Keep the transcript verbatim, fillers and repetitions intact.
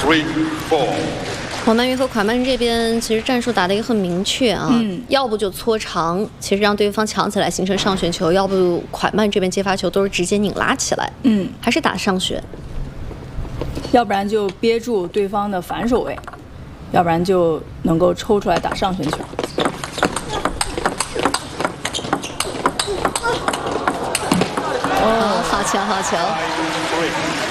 three, four。 黄曼玉和蒯曼这边其实战术打得也很明确啊， 嗯， 要不就搓长，其实让对方抢起来形成上旋球；要不蒯曼这边接发球都是直接拧拉起来， 嗯， 还是打上旋， 要不然就憋住对方的反手位，要不然就能够抽出来打上旋球。 哦，好球好球！